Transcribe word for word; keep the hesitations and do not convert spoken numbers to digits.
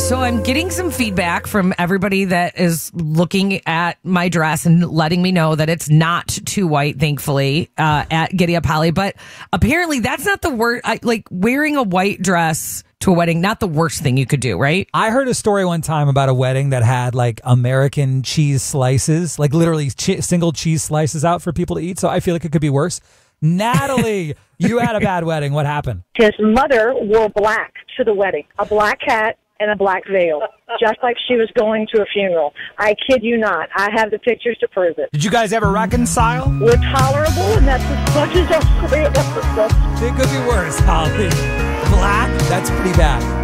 So I'm getting some feedback from everybody that is looking at my dress and letting me know that it's not too white, thankfully, uh, at Giddy Up Holly. But apparently that's not the worst. I, like wearing a white dress to a wedding, not the worst thing you could do, right? I heard a story one time about a wedding that had like American cheese slices, like literally che- single cheese slices out for people to eat. So I feel like it could be worse. Natalie, you had a bad wedding. What happened? His mother wore black to the wedding, a black hat and a black veil, just like she was going to a funeral. I kid you not. I have the pictures to prove it. Did you guys ever reconcile? We're tolerable, and that's as much as all three of us. It could be worse, Holly. Black? That's pretty bad.